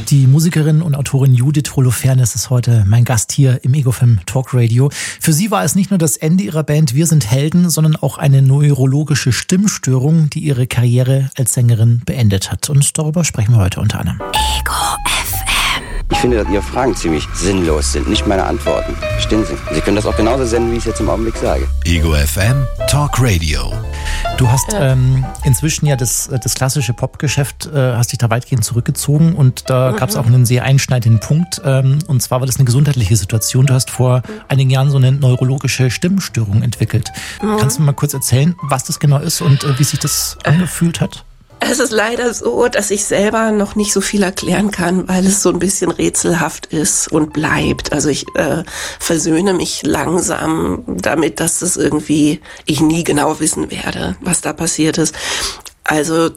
Die Musikerin und Autorin Judith Holofernes ist heute mein Gast hier im Ego FM Talk Radio. Für sie war es nicht nur das Ende ihrer Band Wir sind Helden, sondern auch eine neurologische Stimmstörung, die ihre Karriere als Sängerin beendet hat. Und darüber sprechen wir heute unter anderem. Ego FM. Ich finde, dass Ihre Fragen ziemlich sinnlos sind, nicht meine Antworten. Verstehen Sie? Sie können das auch genauso senden, wie ich es jetzt im Augenblick sage. Ego FM Talk Radio. Du hast inzwischen ja das klassische Popgeschäft, hast dich da weitgehend zurückgezogen und da gab es auch einen sehr einschneidenden Punkt. Und zwar war das eine gesundheitliche Situation. Du hast vor einigen Jahren so eine neurologische Stimmstörung entwickelt. Kannst du mir mal kurz erzählen, was das genau ist und wie sich das angefühlt hat? Es ist leider so, dass ich selber noch nicht so viel erklären kann, weil es so ein bisschen rätselhaft ist und bleibt. Also ich versöhne mich langsam damit, dass es irgendwie ich nie genau wissen werde, was da passiert ist. Also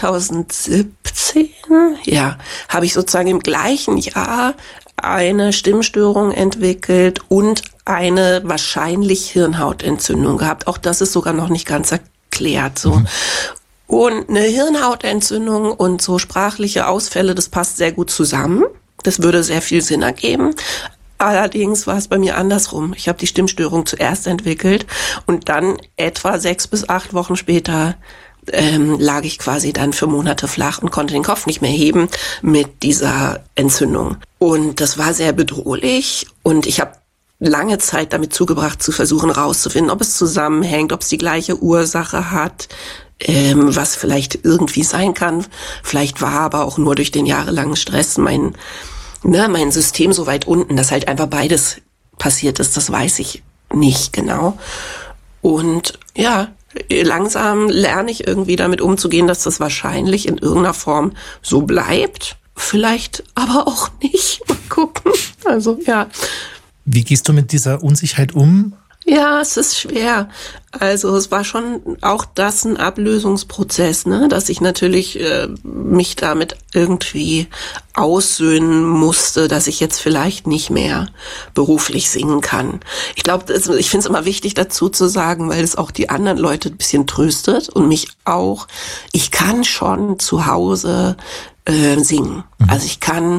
2017, habe ich sozusagen im gleichen Jahr eine Stimmstörung entwickelt und eine wahrscheinlich Hirnhautentzündung gehabt. Auch das ist sogar noch nicht ganz erklärt, so. Und eine Hirnhautentzündung und so sprachliche Ausfälle, das passt sehr gut zusammen. Das würde sehr viel Sinn ergeben. Allerdings war es bei mir andersrum. Ich habe die Stimmstörung zuerst entwickelt und dann etwa 6 bis 8 Wochen später lag ich quasi dann für Monate flach und konnte den Kopf nicht mehr heben mit dieser Entzündung. Und das war sehr bedrohlich und ich habe lange Zeit damit zugebracht, zu versuchen rauszufinden, ob es zusammenhängt, ob es die gleiche Ursache hat, was vielleicht irgendwie sein kann. Vielleicht war aber auch nur durch den jahrelangen Stress mein System so weit unten, dass halt einfach beides passiert ist, das weiß ich nicht genau. Und ja, langsam lerne ich irgendwie damit umzugehen, dass das wahrscheinlich in irgendeiner Form so bleibt. Vielleicht aber auch nicht. Mal gucken. Also, ja. Wie gehst du mit dieser Unsicherheit um? Ja, es ist schwer. Also es war schon auch das ein Ablösungsprozess, ne, dass ich natürlich mich damit irgendwie aussöhnen musste, dass ich jetzt vielleicht nicht mehr beruflich singen kann. Ich glaube, ich finde es immer wichtig dazu zu sagen, weil es auch die anderen Leute ein bisschen tröstet und mich auch. Ich kann schon zu Hause singen. Also ich kann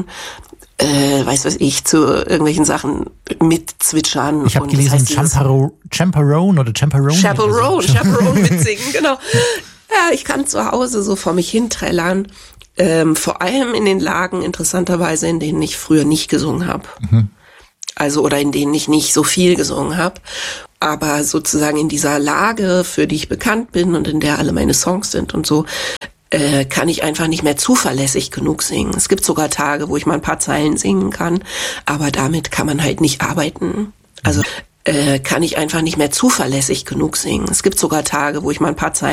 zu irgendwelchen Sachen mitzwitschern. Ich habe gelesen, Chaperone mitsingen, genau. Ja, ich kann zu Hause so vor mich hinträllern, vor allem in den Lagen, interessanterweise, in denen ich früher nicht gesungen habe. Also, oder in denen ich nicht so viel gesungen habe. Aber sozusagen in dieser Lage, für die ich bekannt bin und in der alle meine Songs sind und so, kann ich einfach nicht mehr zuverlässig genug singen. Es gibt sogar Tage, wo ich mal ein paar Zeilen singen kann, aber damit kann man halt nicht arbeiten. Also kann ich einfach nicht mehr zuverlässig genug singen. Es gibt sogar Tage, wo ich mal ein paar Zeilen